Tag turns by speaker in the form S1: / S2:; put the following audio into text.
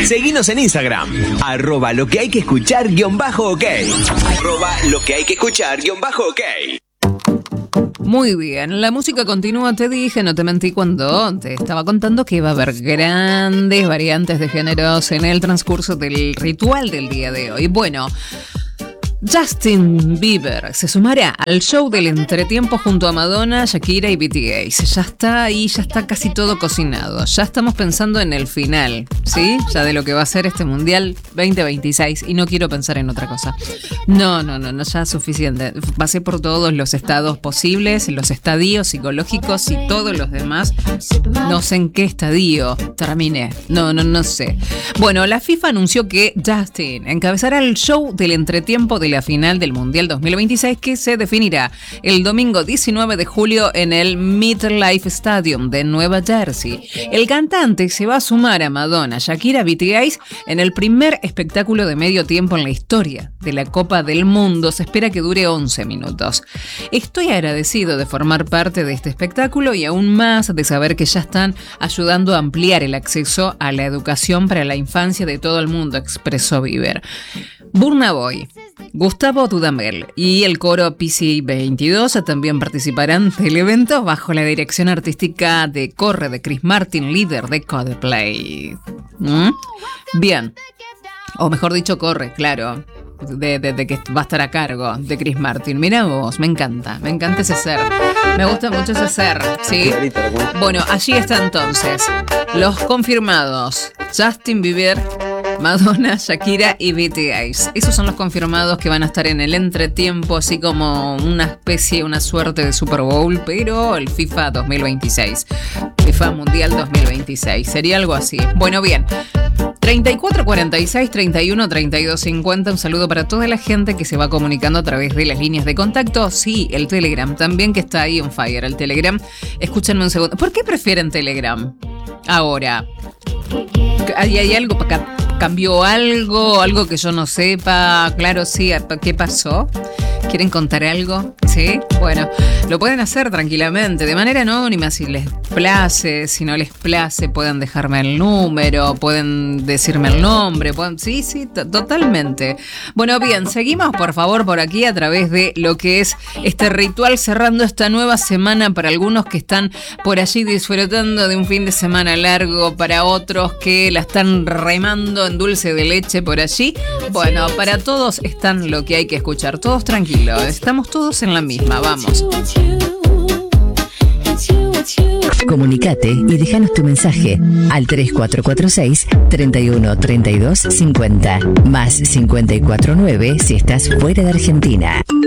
S1: Seguinos en Instagram, @lo que hay que escuchar _ok. @lo que hay que escuchar _ok.
S2: Muy bien, la música continúa, te dije, no te mentí cuando te estaba contando que iba a haber grandes variantes de géneros en el transcurso del ritual del día de hoy. Bueno, Justin Bieber se sumará al show del entretiempo junto a Madonna, Shakira y BTS. Ya está ahí, ya está casi todo cocinado. Ya estamos pensando en el final, ¿sí? Ya de lo que va a ser este Mundial 2026 y no quiero pensar en otra cosa. No, ya es suficiente. Pasé por todos los estados posibles, los estadios psicológicos y todos los demás. No sé en qué estadio terminé. No sé. Bueno, la FIFA anunció que Justin encabezará el show del entretiempo de la final del Mundial 2026 que se definirá el domingo 19 de julio en el MetLife Stadium de Nueva Jersey. El cantante se va a sumar a Madonna, Shakira, BTS en el primer espectáculo de medio tiempo en la historia de la Copa del Mundo. Se espera que dure 11 minutos. Estoy agradecido de formar parte de este espectáculo y aún más de saber que ya están ayudando a ampliar el acceso a la educación para la infancia de todo el mundo, expresó Bieber. Burna Boy, Gustavo Dudamel y el coro PC22 también participarán del evento bajo la dirección artística de Corre de Chris Martin, líder de Coldplay. Bien, o mejor dicho, Corre, claro, de que va a estar a cargo de Chris Martin. Mirá vos, me encanta ese ser. Me gusta mucho ese ser, ¿sí? Bueno, allí está entonces los confirmados: Justin Bieber, Madonna, Shakira y BTS. Esos son los confirmados que van a estar en el entretiempo, así como una suerte de Super Bowl, pero el FIFA 2026. FIFA Mundial 2026. Sería algo así. Bueno, bien. 34 46 31 32 50. Un saludo para toda la gente que se va comunicando a través de las líneas de contacto. Sí, el Telegram también, que está ahí on fire. El Telegram. Escúchenme un segundo. ¿Por qué prefieren Telegram ahora? ¿Hay algo para acá? ¿Cambió algo que yo no sepa? Claro, sí. ¿Qué pasó? ¿Quieren contar algo? ¿Sí? Bueno, lo pueden hacer tranquilamente, de manera anónima, si les place. Si no les place, pueden dejarme el número, pueden decirme el nombre. Sí, totalmente. Bueno, bien, seguimos por favor por aquí a través de lo que es este ritual, cerrando esta nueva semana para algunos que están por allí disfrutando de un fin de semana largo, para otros que la están remando en dulce de leche por allí. Bueno, para todos están lo que hay que escuchar, todos tranquilos, estamos todos en la misma, vamos.
S3: Comunicate y déjanos tu mensaje al 3446 31 32 50 más 549 si estás fuera de Argentina.